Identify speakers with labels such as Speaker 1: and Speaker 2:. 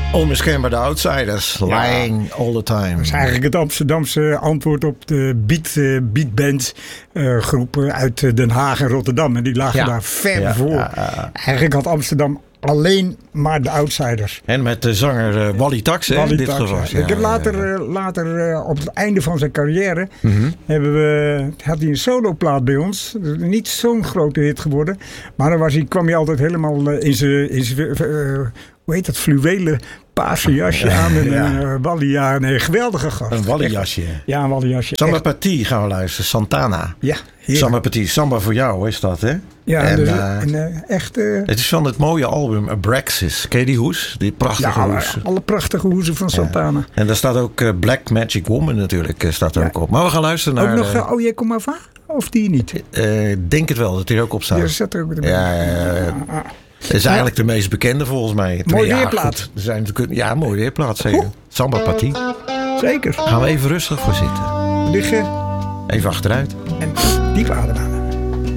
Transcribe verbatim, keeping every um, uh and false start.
Speaker 1: Onmiskenbaar de Outsiders. Ja. Lying all the time.
Speaker 2: Dat is eigenlijk het Amsterdamse antwoord op de beat, uh, beatband uh, groepen uit Den Haag en Rotterdam. En die lagen ja. daar ver ja, voor. Ja, ja. Eigenlijk had Amsterdam alleen maar de Outsiders.
Speaker 1: En met de zanger uh, Wally Tax, in dit geval.
Speaker 2: Ja. Ik heb later, uh, later uh, op het einde van zijn carrière mm-hmm. hebben we, had hij een soloplaat bij ons. Niet zo'n grote hit geworden. Maar dan was hij, kwam hij altijd helemaal uh, in zijn... In zijn uh, hoe heet dat? Fluwelen paarse jasje aan en ja. een uh, Wally. Ja, nee, geweldige gast.
Speaker 1: Een Wally jasje.
Speaker 2: Ja, een Wally jasje.
Speaker 1: Samba Paty gaan we luisteren. Santana.
Speaker 2: Ja.
Speaker 1: Samba Paty. Samba voor jou is dat, hè?
Speaker 2: Ja,
Speaker 1: en,
Speaker 2: dus,
Speaker 1: uh,
Speaker 2: en, uh, echt... Uh,
Speaker 1: het is van het mooie album Abraxas. Ken je die hoes? Die prachtige
Speaker 2: ja,
Speaker 1: hoes.
Speaker 2: alle prachtige hoesen van Santana.
Speaker 1: Ja. En daar staat ook uh, Black Magic Woman natuurlijk uh, staat er ja. ook op. Maar we gaan luisteren naar...
Speaker 2: Ook nog uh, Oh Jee, kom maar van? Of die niet?
Speaker 1: Uh, denk het wel, dat die er ook op staat.
Speaker 2: Ja, zat er ook erbij.
Speaker 1: Ja, ja, ja, ja. Ah, ah. Het is eigenlijk de meest bekende volgens mij.
Speaker 2: Mooi
Speaker 1: ja,
Speaker 2: weerplaat.
Speaker 1: Er zijn, ja, mooi weerplaat zeker. Oh. Samba Paty.
Speaker 2: Zeker.
Speaker 1: Gaan we even rustig voor zitten.
Speaker 2: Liggen.
Speaker 1: Even achteruit.
Speaker 2: En diep ademen.